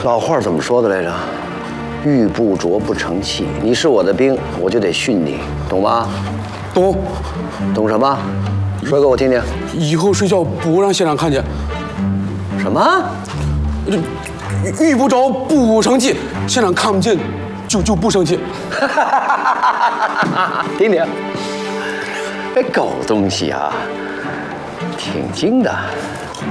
老话怎么说的来着？玉不琢不成器。你是我的兵，我就得训你，懂吗？ 懂。 懂什么？说给我听听。 以后睡觉不让县长看见。 什么？ 遇不着不生气，县长看不见就不生气。 听听，这狗东西啊，挺精的。